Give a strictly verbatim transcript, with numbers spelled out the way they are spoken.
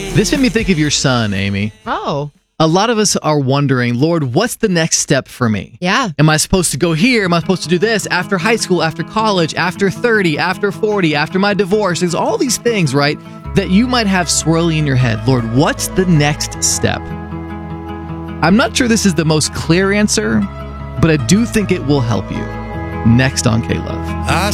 This made me think of your son, Amy. Oh, A lot of us are wondering, Lord, what's the next step for me? yeah. Am I supposed to go here? Am I supposed to do this after high school, after college, after thirty, after forty, after my divorce? There's all these things, right, that you might have swirling in your head. Lord, what's the next step? I'm not sure this is the most clear answer, but I do think it will help you. Next on K-Love.